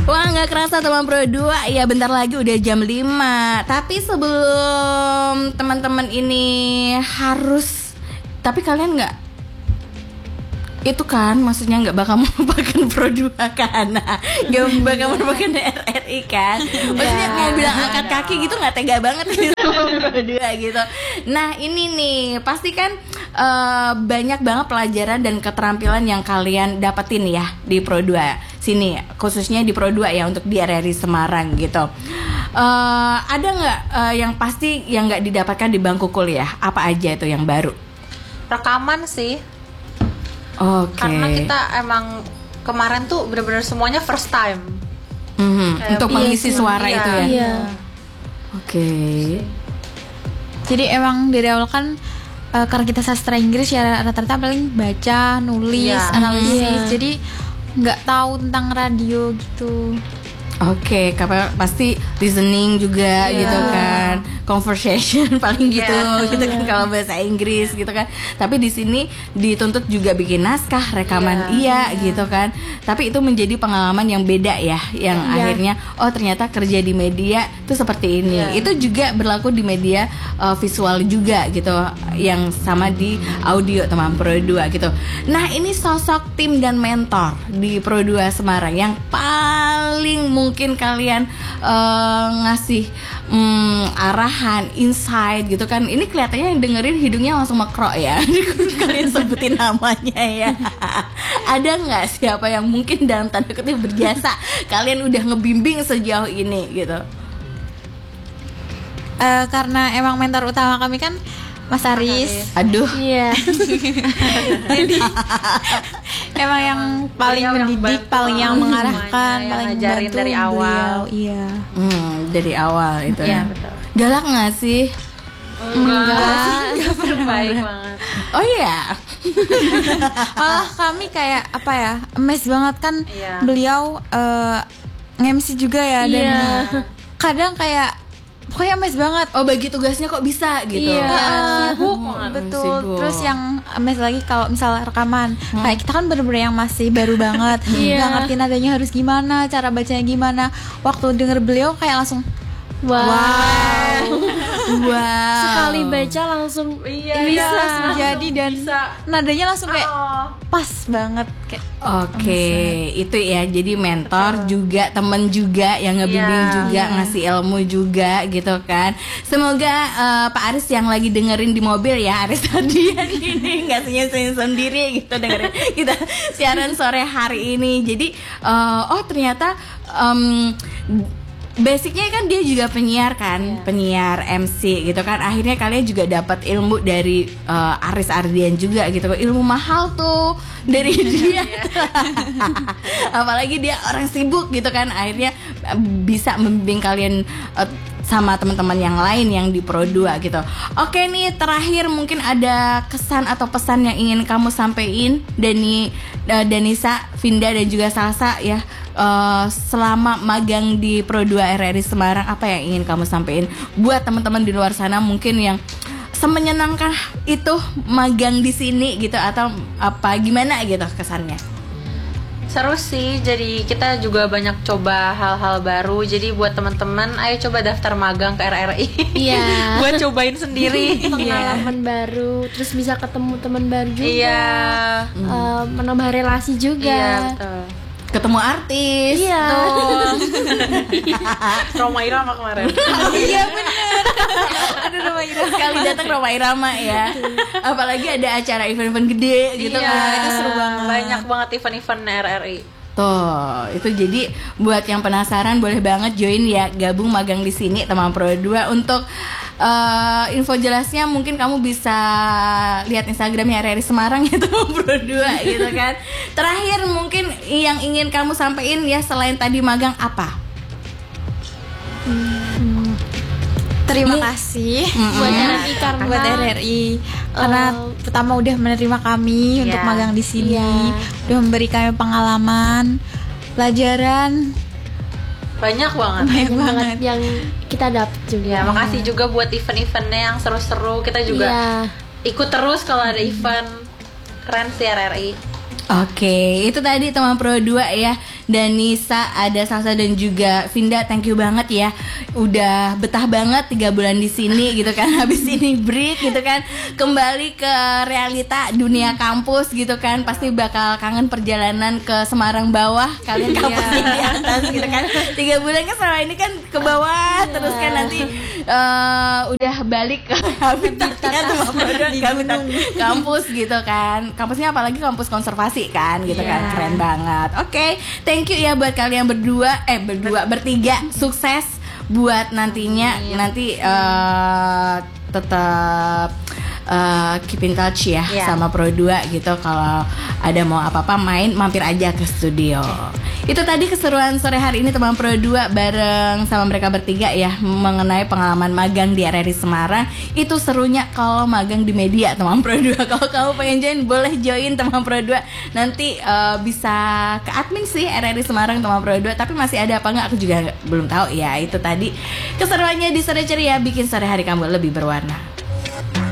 Wah, nggak kerasa teman Pro 2. Ya bentar lagi udah jam 5. Tapi sebelum teman-teman ini harus, tapi kalian nggak, itu kan maksudnya nggak bakal melupakan Pro 2 kan? Nggak bakal melupakan RRI kan? Maksudnya mau bilang angkat kaki gitu nggak tega banget gitu sama Pro 2 gitu. Nah ini nih pasti kan banyak banget pelajaran dan keterampilan yang kalian dapetin ya di Pro 2 sini, khususnya di Pro 2 ya untuk di RRI Semarang gitu. Ada nggak yang pasti yang nggak didapatkan di bangku kuliah? Apa aja itu yang baru? Rekaman sih. Karena kita emang kemarin tuh benar-benar semuanya first time. Untuk mengisi suara itu ya. Iya. Oke. Jadi emang dari awal kan karena kita sastra Inggris ya rata-rata paling baca, nulis, analisis. Jadi nggak tahu tentang radio gitu. Oke, karena pasti listening juga gitu kan, conversation paling gitu kan kalau bahasa Inggris gitu kan. Tapi di sini dituntut juga bikin naskah, rekaman gitu kan. Tapi itu menjadi pengalaman yang beda ya, yang akhirnya ternyata kerja di media tuh seperti ini. Itu juga berlaku di media visual juga gitu, yang sama di audio teman Pro 2 gitu. Nah, ini sosok tim dan mentor di Pro 2 Semarang yang paling mungkin kalian ngasih arahan, insight gitu kan. Ini kelihatannya yang dengerin hidungnya langsung mekrok ya. Kalian sebutin namanya ya. Ada nggak siapa yang mungkin dalam tanda kutip berjasa kalian udah ngebimbing sejauh ini gitu? Karena emang mentor utama kami kan Mas Aris. Aduh. Iya. Jadi emang yang paling mendidik, paling yang mengarahkan, paling ngajarin membantu dari awal. Iya. Dari awal itu Iya, ya. betul. Galak nggak sih? Enggak baik banget. Oh iya. Malah kami kayak apa ya, amazed banget kan. Beliau nge-MC juga ya, dan kadang kayak pokoknya amazed banget. Oh, bagi tugasnya kok bisa gitu. Sibuk banget. Betul. Terus yang amazed lagi kalau misalnya rekaman, kayak kita kan bener-bener yang masih baru banget, nggak ngerti nadanya harus gimana, cara bacanya gimana. Waktu denger beliau kayak langsung wow. Sekali baca langsung bisa jadi, dan nadanya langsung kayak pas banget kayak. Oke, itu ya. Jadi mentor juga, temen juga yang ngebimbing juga, ngasih ilmu juga gitu kan. Semoga Pak Aris yang lagi dengerin di mobil ya, Aris Ardian ini nggak senyum-senyum sendiri gitu dengerin kita siaran sore hari ini. Jadi ternyata basicnya kan dia juga penyiar kan, penyiar MC gitu kan. Akhirnya kalian juga dapat ilmu dari Aris Ardian juga gitu. Ilmu mahal tuh dari dia. Apalagi dia orang sibuk gitu kan. Akhirnya bisa membimbing kalian sama teman-teman yang lain yang di Pro 2 gitu. Oke nih, terakhir mungkin ada kesan atau pesan yang ingin kamu sampaikan, Danisa, Vinda dan juga Salsa ya. Selama magang di Pro 2 RRI Semarang, apa yang ingin kamu sampaikan buat teman-teman di luar sana mungkin yang semenyenangkan itu magang di sini gitu, atau apa gimana gitu kesannya? Seru sih, jadi kita juga banyak coba hal-hal baru. Jadi buat teman-teman, ayo coba daftar magang ke RRI. Iya. Buat cobain sendiri. Pengalaman baru, terus bisa ketemu teman baru juga. Iya. Menambah relasi juga. Iya, betul. Ketemu artis. Iya. Roma Irama kemarin. Iya bener. Aduh, Roma Irama sekali datang Roma Irama ya. Apalagi ada acara event-event gede gitu kan. Itu seru banget. Banyak banget event-event RRI. Tuh, itu jadi buat yang penasaran boleh banget join ya, gabung magang di sini teman Pro 2. Untuk info jelasnya mungkin kamu bisa lihat Instagramnya RRI Semarang ya teman Pro 2 gitu kan. Terakhir mungkin yang ingin kamu sampaikan ya selain tadi magang apa? Terima kasih buat RRI karena buat RRI karena pertama udah menerima kami untuk magang di sini, udah memberi kami pengalaman, pelajaran banyak banget yang kita dapat juga. Ya, makasih juga buat event-eventnya yang seru-seru. Kita juga ikut terus kalau ada event. Keren sih RRI. Oke, itu tadi teman Pro 2 ya. Danisa, ada Salsa dan juga Vinda. Thank you banget ya, udah betah banget 3 bulan di sini gitu kan. Habis ini break gitu kan, kembali ke realita dunia kampus gitu kan. Pasti bakal kangen perjalanan ke Semarang bawah, kalian kampusnya di atas gitu kan. 3 bulan kan selama ini kan ke bawah terus kan, nanti udah balik ke habitatnya Teman Produk, ke habitat kampus gitu kan. Kampusnya apalagi kampus konservasi kan gitu kan, keren banget. Oke, thank you ya buat kalian bertiga, sukses buat nantinya. Nanti tetap keep in touch ya sama Pro2 gitu. Kalau ada mau apa-apa mampir aja ke studio. Itu tadi keseruan sore hari ini teman Pro2 bareng sama mereka bertiga ya, mengenai pengalaman magang di RRI Semarang. Itu serunya kalau magang di media teman Pro2. Kalau kamu pengen join, boleh join teman Pro2. Nanti bisa ke admin sih RRI Semarang teman Pro2. Tapi masih ada apa enggak aku juga belum tahu ya. Itu tadi keseruannya di Sore Ceria, bikin sore hari kamu lebih berwarna.